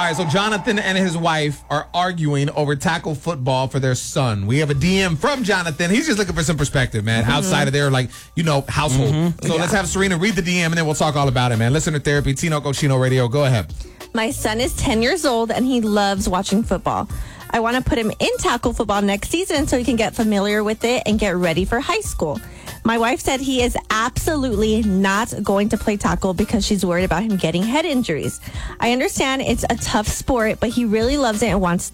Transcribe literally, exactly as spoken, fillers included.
right, so Jonathan and his wife are arguing over tackle football for their son. We have a D M from Jonathan. He's just looking for some perspective, man, mm-hmm. outside of their, like, you know, household. Mm-hmm. So yeah. let's have Serena read the D M, and then we'll talk all about it, man. Listener Therapy, Tino Cochino Radio. Go ahead. My son is ten years old, and he loves watching football. I want to put him in tackle football next season so he can get familiar with it and get ready for high school. My wife said he is absolutely not going to play tackle because she's worried about him getting head injuries. I understand it's a tough sport, but he really loves it and wants